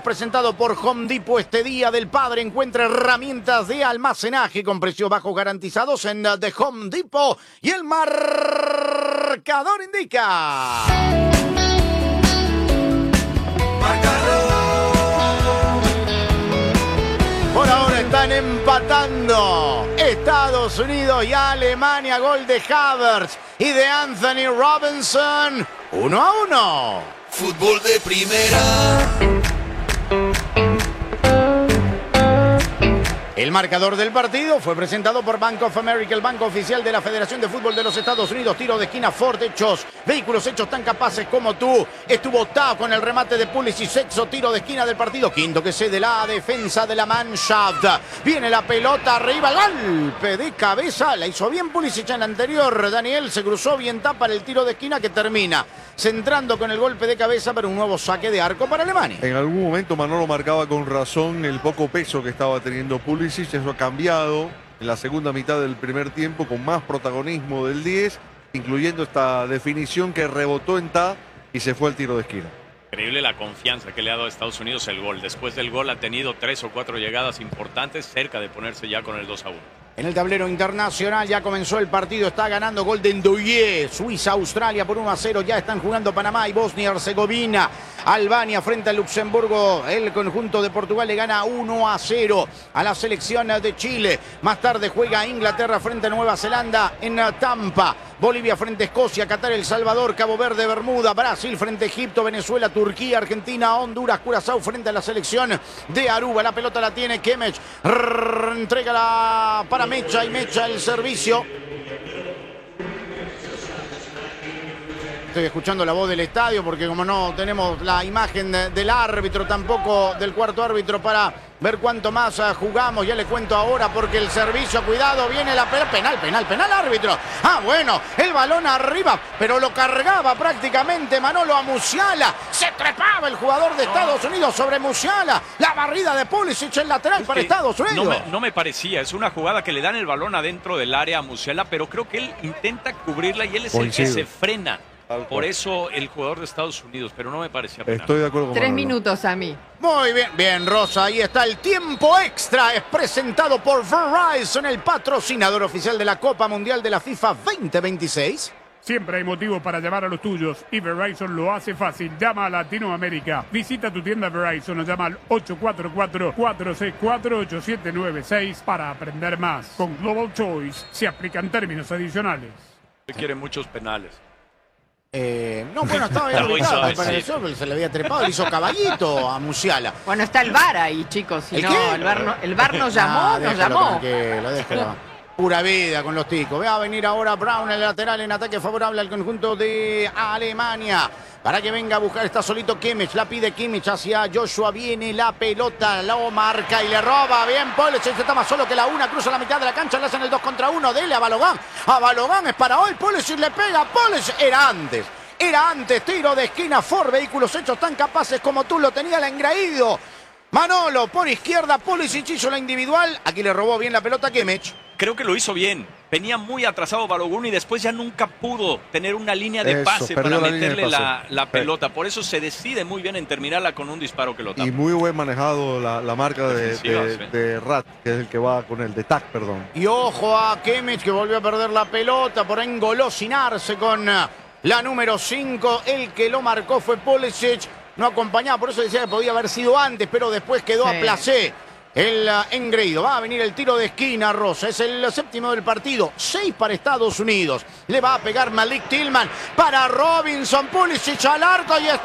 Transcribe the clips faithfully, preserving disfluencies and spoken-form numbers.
presentado por Home Depot. Este día del padre encuentra herramientas de almacenaje con precios bajos garantizados en The Home Depot. Y el marcador indica... Por ahora están empatando Estados Unidos y Alemania. Gol de Havertz y de Anthony Robinson. Uno a uno. Fútbol de primera. El marcador del partido fue presentado por Bank of America, el banco oficial de la Federación de Fútbol de los Estados Unidos. Tiro de esquina Ford, hechos, vehículos hechos tan capaces como tú. Estuvo Tao con el remate de Pulisic, sexto tiro de esquina del partido. Quinto que cede la defensa de la Mannschaft. Viene la pelota arriba, golpe de cabeza. La hizo bien Pulisic en la anterior. Daniel se cruzó bien, tapa el tiro de esquina que termina centrando con el golpe de cabeza para un nuevo saque de arco para Alemania. En algún momento Manolo marcaba con razón el poco peso que estaba teniendo Pulisic. Eso ha cambiado en la segunda mitad del primer tiempo con más protagonismo del diez, incluyendo esta definición que rebotó en Ta y se fue al tiro de esquina. Increíble la confianza que le ha dado a Estados Unidos el gol. Después del gol ha tenido tres o cuatro llegadas importantes, cerca de ponerse ya con el dos a uno. En el tablero internacional ya comenzó el partido, está ganando gol de Ndoye. Suiza, Australia por uno a cero, ya están jugando Panamá y Bosnia y Herzegovina. Albania frente a Luxemburgo, el conjunto de Portugal le gana uno a cero a la selección de Chile. Más tarde juega Inglaterra frente a Nueva Zelanda en Tampa. Bolivia frente a Escocia, Qatar, El Salvador, Cabo Verde, Bermuda, Brasil frente a Egipto, Venezuela, Turquía, Argentina, Honduras, Curazao frente a la selección de Aruba. La pelota la tiene Kimmich, entrega para Mecha y Mecha el servicio. Estoy escuchando la voz del estadio porque como no tenemos la imagen del árbitro, tampoco del cuarto árbitro para ver cuánto más jugamos. Ya le cuento ahora porque el servicio, cuidado, viene la pelota. Penal, penal, penal, árbitro. Ah, bueno, el balón arriba, pero lo cargaba prácticamente Manolo a Musiala. Se trepaba el jugador de Estados Unidos sobre Musiala. La barrida de Pulisic, el lateral es para Estados Unidos. No me, no me parecía, es una jugada que le dan el balón adentro del área a Musiala, pero creo que él intenta cubrirla y él es el que se frena. Por eso el jugador de Estados Unidos, pero no me parecía penal. Estoy de acuerdo con Tres Manolo. minutos a mí. Muy bien, bien, Rosa, ahí está el tiempo extra. Es presentado por Verizon, el patrocinador oficial de la Copa Mundial de la FIFA veinte veintiséis. Siempre hay motivos para llamar a los tuyos y Verizon lo hace fácil. Llama a Latinoamérica. Visita tu tienda Verizon o llama al ocho cuatro cuatro, cuatro seis cuatro, ocho siete nueve seis para aprender más. Con Global Choice se aplican términos adicionales. Se quieren muchos penales. Eh, no, bueno, estaba bien ubicado, me pareció, pero se le había trepado, le hizo caballito a Musiala. Bueno, está el V A R ahí, chicos. Si ¿El no, qué? el V A R, no, el V A R nos llamó, Ah, nos déjalo llamó. tranquilo, déjalo. Pura vida con los ticos. Ve a venir ahora Brown, el lateral en ataque favorable al conjunto de Alemania. Para que venga a buscar, está solito Kimmich, la pide Kimmich hacia Joshua, viene la pelota, lo marca y le roba, bien Pulisic, está más solo que la una, cruza la mitad de la cancha, le hacen el dos contra uno, dele a Balogun, a Balogun es para hoy, Pulisic le pega, Pulisic, era antes, era antes, tiro de esquina, Ford, vehículos hechos tan capaces como tú, lo tenía el engreído, Manolo, por izquierda, Pulisic hizo la individual, aquí le robó bien la pelota a Kimmich. Creo que lo hizo bien. Venía muy atrasado Balogun y después ya nunca pudo tener una línea de Eso, pase perdió para la línea de meterle pase. la, la pelota. Por eso se decide muy bien en terminarla con un disparo que lo tapa. Y muy buen manejado la, la marca de, Defensiva, de, sí. de Rat, que es el que va con el de Tac, perdón. Y ojo a Kimmich que volvió a perder la pelota por engolosinarse con la número cinco. El que lo marcó fue Pulisic. No acompañaba, por eso decía que podía haber sido antes, pero después quedó Sí. a placé. El uh, engreído. Va a venir el tiro de esquina, Rosa. Es el séptimo del partido. Seis para Estados Unidos. Le va a pegar Malik Tillman para Robinson. Pulisic al arco y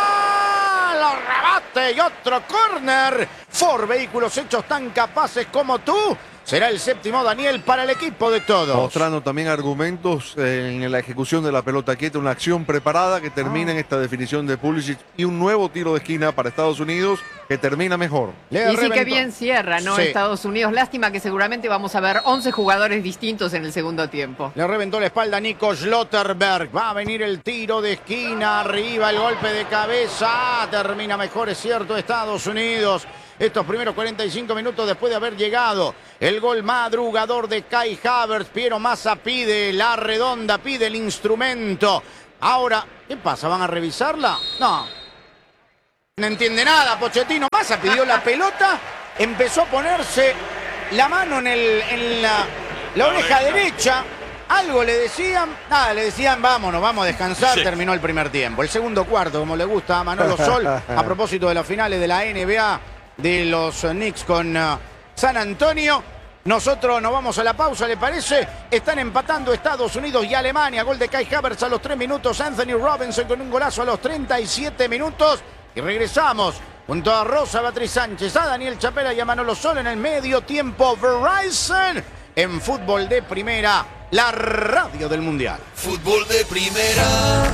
está. Lo rebate y otro córner. Ford, vehículos hechos tan capaces como tú. Será el séptimo, Daniel, para el equipo de todos. Mostrando también argumentos eh, en la ejecución de la pelota quieta, una acción preparada que termina Ah. en esta definición de Pulisic y un nuevo tiro de esquina para Estados Unidos que termina mejor. Le Y sí que reventó. bien cierra, ¿no? Sí. Estados Unidos. Lástima que seguramente vamos a ver once jugadores distintos en el segundo tiempo. Le reventó la espalda a Nico Schlotterberg. Va a venir el tiro de esquina. Arriba el golpe de cabeza. Ah, termina mejor, es cierto, Estados Unidos. Estos primeros cuarenta y cinco minutos después de haber llegado el gol madrugador de Kai Havertz. Piero Massa pide la redonda, pide el instrumento. Ahora, ¿qué pasa? ¿Van a revisarla? No. No entiende nada, Pochettino. Massa pidió la pelota, empezó a ponerse la mano en, el, en la, la oreja derecha. Algo le decían, nada, le decían vámonos, vamos a descansar, sí. Terminó el primer tiempo. El segundo cuarto, como le gusta a Manolo Sol, a propósito de las finales de la N B A de los Knicks con uh, San Antonio. Nosotros nos vamos a la pausa, ¿le parece? Están empatando Estados Unidos y Alemania. Gol de Kai Havertz a los tres minutos, Anthony Robinson con un golazo a los treinta y siete minutos. Y regresamos junto a Rosa Beatriz Sánchez, a Daniel Chapela y a Manolo Sol en el medio tiempo. Verizon en Fútbol de Primera, la radio del Mundial. Fútbol de Primera.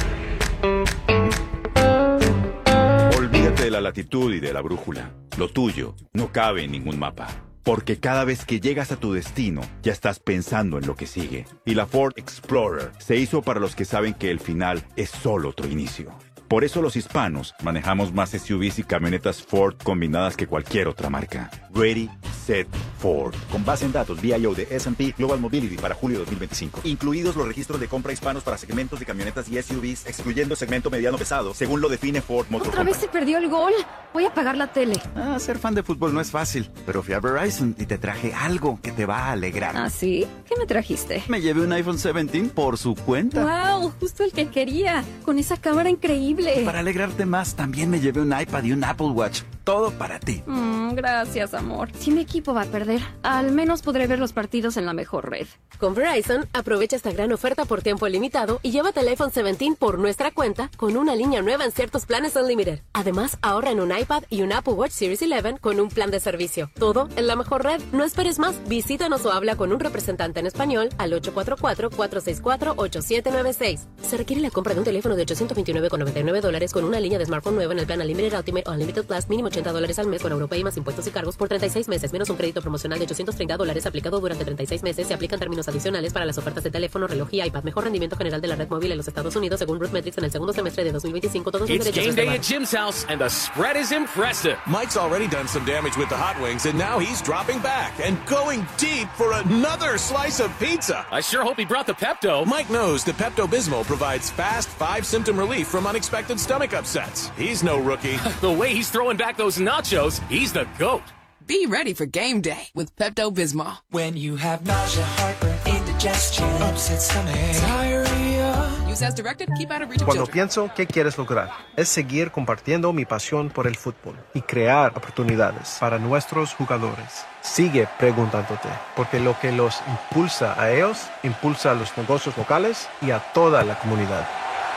Olvídate de la latitud y de la brújula. Lo tuyo no cabe en ningún mapa. Porque cada vez que llegas a tu destino, ya estás pensando en lo que sigue. Y la Ford Explorer se hizo para los que saben que el final es solo otro inicio. Por eso los hispanos manejamos más S U Vs y camionetas Ford combinadas que cualquier otra marca. Ready, Set, Ford. Con base en datos V I O de S and P Global Mobility para julio dos mil veinticinco. Incluidos los registros de compra hispanos para segmentos de camionetas y S U Vs, excluyendo segmento mediano pesado, según lo define Ford Motor Otra Company. vez se perdió el gol. Voy a apagar la tele. Ah, ser fan de fútbol no es fácil, pero fui a Verizon y te traje algo que te va a alegrar. ¿Ah, sí? ¿Qué me trajiste? Me llevé un iPhone diecisiete por su cuenta. ¡Wow! Justo el que quería. Con esa cámara increíble. Para alegrarte más, también me llevé un iPad y un Apple Watch. Todo para ti. Mm, gracias, amor. Si mi equipo va a perder, al menos podré ver los partidos en la mejor red. Con Verizon, aprovecha esta gran oferta por tiempo limitado y llévate el iPhone diecisiete por nuestra cuenta con una línea nueva en ciertos planes Unlimited. Además, ahorra en un iPad y un Apple Watch Series once con un plan de servicio. Todo en la mejor red. No esperes más. Visítanos o habla con un representante en español al ocho cuatro cuatro, cuatro seis cuatro, ocho siete nueve seis. Se requiere la compra de un teléfono de ochocientos veintinueve con noventa y nueve dólares con una línea de smartphone nueva en el plan Unlimited Ultimate o Unlimited Plus, mínimo ochenta dólares al mes con Europay más impuestos y cargos por treinta y seis meses, menos un crédito promocional de ochocientos treinta dólares aplicado durante treinta y seis meses. Se aplican términos adicionales para las ofertas de teléfono, reloj y iPad. Mejor rendimiento general de la red móvil en los Estados Unidos según Rootmetrics en el segundo semestre de dos mil veinticinco. Todos los It's derechos game day at reservados. Jim's house, and the spread is impressive. Mike's already done some damage with the hot wings, and now he's dropping back and going deep for another slice of pizza. I sure hope he brought the Pepto. Mike knows that Pepto-Bismol provides fast, five-symptom relief from unexpected stomach upsets. He's no rookie. The way he's throwing back those nachos, he's the GOAT. Be ready for game day with Pepto-Bismol. When you have nausea, heartburn, indigestion, upset stomach, diarrhea. Use as directed, keep out of reach of Cuando children. pienso qué quieres lograr, es seguir compartiendo mi pasión por el fútbol y crear oportunidades para nuestros jugadores. Sigue preguntándote, porque lo que los impulsa a ellos, impulsa a los negocios locales y a toda la comunidad.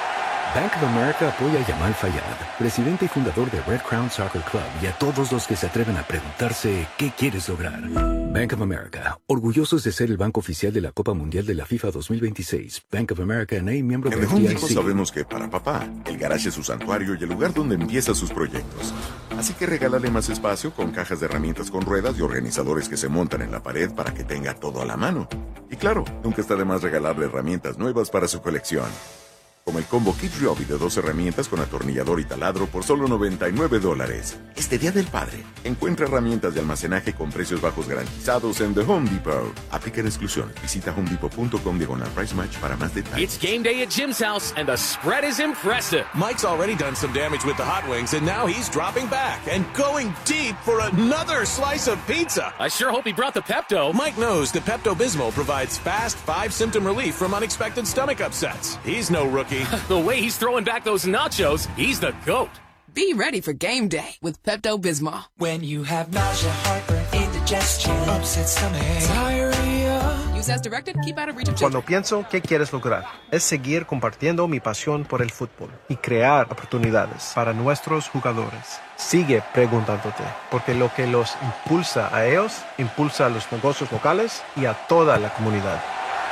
Bank of America apoya a Yamal Fayad, presidente y fundador de Red Crown Soccer Club, y a todos los que se atreven a preguntarse ¿qué quieres lograr? Bank of America, orgullosos de ser el banco oficial de la Copa Mundial de la FIFA dos mil veintiséis. Bank of America N A, miembro de En F Home D I Depot C. sabemos que para papá, el garaje es su santuario y el lugar donde empieza sus proyectos. Así que regálale más espacio con cajas de herramientas con ruedas y organizadores que se montan en la pared para que tenga todo a la mano. Y claro, nunca está de más regalarle herramientas nuevas para su colección. Como el combo Kid Ryobi de dos herramientas con atornillador y taladro por solo noventa y nueve dólares. Este Día del Padre, encuentra herramientas de almacenaje con precios bajos garantizados en The Home Depot. Aplica exclusión. Visita homedepot.com diagonal price match para más detalles. It's game day at Jim's house, and the spread is impressive. Mike's already done some damage with the hot wings, and now he's dropping back and going deep for another slice of pizza. I sure hope he brought the Pepto. Mike knows that Pepto-Bismol provides fast, five-symptom relief from unexpected stomach upsets. He's no rookie. The way he's throwing back those nachos, he's the GOAT. Be ready for game day with Pepto-Bismol. When you have nausea, heartburn, indigestion, upset stomach, diarrhea. Use as directed, keep out of reach of Cuando children. pienso qué quieres lograr, es seguir compartiendo mi pasión por el fútbol y crear oportunidades para nuestros jugadores. Sigue preguntándote, porque lo que los impulsa a ellos, impulsa a los negocios locales y a toda la comunidad.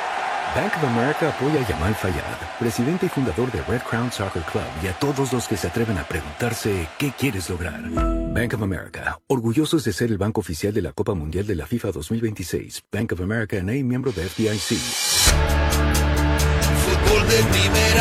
Bank of America apoya a Yamal Fayad, presidente y fundador de Red Crown Soccer Club, y a todos los que se atreven a preguntarse ¿qué quieres lograr? Bank of America, orgullosos de ser el banco oficial de la Copa Mundial de la FIFA dos mil veintiséis. Bank of America N A, miembro de F D I C. Fútbol de Primera.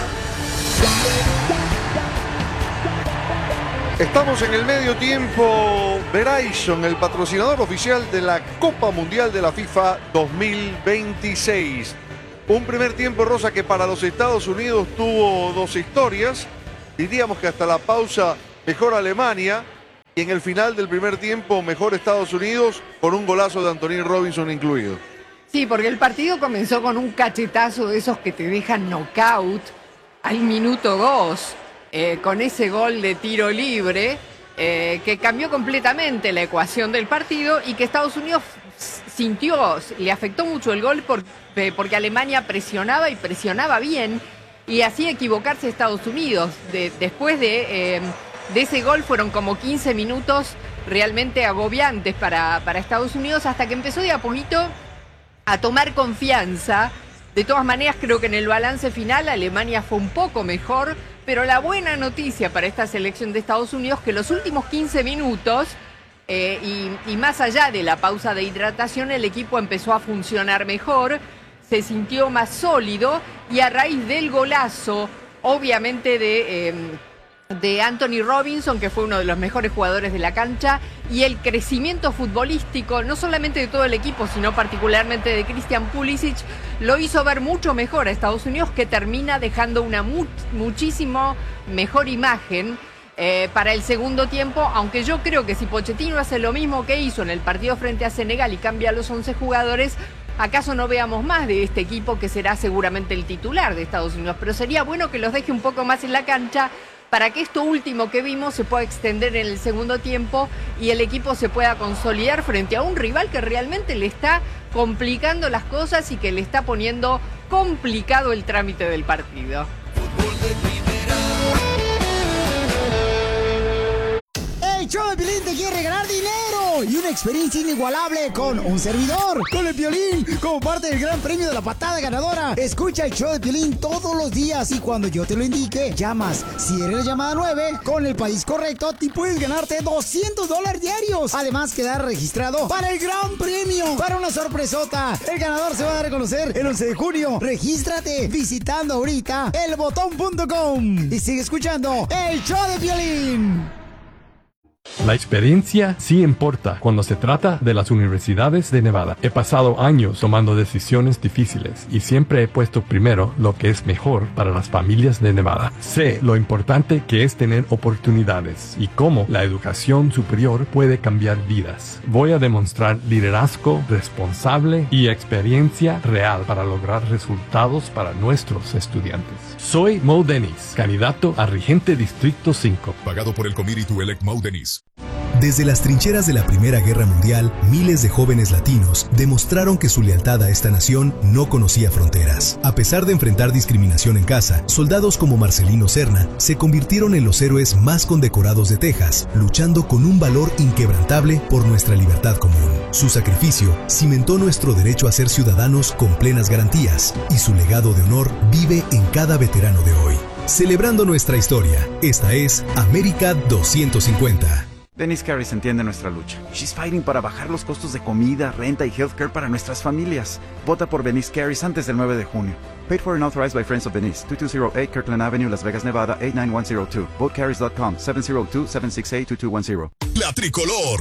Estamos en el medio tiempo. Verizon, el patrocinador oficial de la Copa Mundial de la FIFA dos mil veintiséis. Un primer tiempo, Rosa, que para los Estados Unidos tuvo dos historias. Diríamos que hasta la pausa mejor Alemania. Y en el final del primer tiempo, mejor Estados Unidos, con un golazo de Anthony Robinson incluido. Sí, porque el partido comenzó con un cachetazo de esos que te dejan knockout al minuto dos, eh, con ese gol de tiro libre, eh, que cambió completamente la ecuación del partido y que Estados Unidos sintió, le afectó mucho el gol por, eh, porque Alemania presionaba y presionaba bien y hacía equivocarse a Estados Unidos. De, después de... Eh, De ese gol fueron como quince minutos realmente agobiantes para, para Estados Unidos hasta que empezó de a poquito a tomar confianza. De todas maneras, creo que en el balance final Alemania fue un poco mejor, pero la buena noticia para esta selección de Estados Unidos es que los últimos quince minutos eh, y, y más allá de la pausa de hidratación, el equipo empezó a funcionar mejor, se sintió más sólido y a raíz del golazo, obviamente de... Eh, de Anthony Robinson, que fue uno de los mejores jugadores de la cancha, y el crecimiento futbolístico, no solamente de todo el equipo, sino particularmente de Christian Pulisic, lo hizo ver mucho mejor a Estados Unidos, que termina dejando una mu muchísimo mejor imagen eh, para el segundo tiempo, aunque yo creo que si Pochettino hace lo mismo que hizo en el partido frente a Senegal y cambia a los once jugadores, acaso no veamos más de este equipo que será seguramente el titular de Estados Unidos, pero sería bueno que los deje un poco más en la cancha para que esto último que vimos se pueda extender en el segundo tiempo y el equipo se pueda consolidar frente a un rival que realmente le está complicando las cosas y que le está poniendo complicado el trámite del partido. El show de Piolín te quiere regalar dinero y una experiencia inigualable con un servidor, con el Piolín, como parte del gran premio de la patada ganadora. Escucha el show de Piolín todos los días y cuando yo te lo indique, llamas. Si eres la llamada nueve, con el país correcto, te puedes ganarte doscientos dólares diarios. Además, quedar registrado para el gran premio, para una sorpresota. El ganador se va a dar a conocer el once de junio. Regístrate visitando ahorita el botón punto com y sigue escuchando el show de Piolín. La experiencia sí importa cuando se trata de las universidades de Nevada. He pasado años tomando decisiones difíciles y siempre he puesto primero lo que es mejor para las familias de Nevada. Sé lo importante que es tener oportunidades y cómo la educación superior puede cambiar vidas. Voy a demostrar liderazgo responsable y experiencia real para lograr resultados para nuestros estudiantes. Soy Mo Dennis, candidato a regente Distrito cinco. Pagado por el Committee to Elect Mo Dennis. Desde las trincheras de la Primera Guerra Mundial, miles de jóvenes latinos demostraron que su lealtad a esta nación no conocía fronteras. A pesar de enfrentar discriminación en casa, soldados como Marcelino Serna se convirtieron en los héroes más condecorados de Texas, luchando con un valor inquebrantable por nuestra libertad común. Su sacrificio cimentó nuestro derecho a ser ciudadanos con plenas garantías, y su legado de honor vive en cada veterano de hoy. Celebrando nuestra historia, esta es América doscientos cincuenta. Denise Carris entiende nuestra lucha. She's fighting para bajar los costos de comida, renta y healthcare para nuestras familias. Vota por Denise Carris antes del nueve de junio. Paid for and authorized by Friends of Denise. two two zero eight Kirkland Avenue, Las Vegas, Nevada, eight nine one zero two. vote carries dot com, seven zero two, seven six eight, two two one zero. La tricolor